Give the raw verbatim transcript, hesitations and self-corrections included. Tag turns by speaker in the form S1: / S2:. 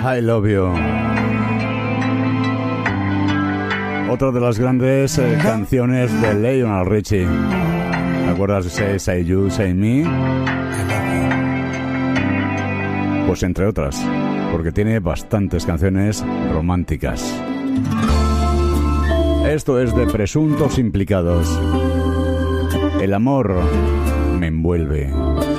S1: I Love You. Otra de las grandes eh, canciones de Lionel Richie. ¿Te acuerdas de Say, Say You, Say Me? Pues entre otras, porque tiene bastantes canciones románticas. Esto es de Presuntos Implicados. El amor me envuelve.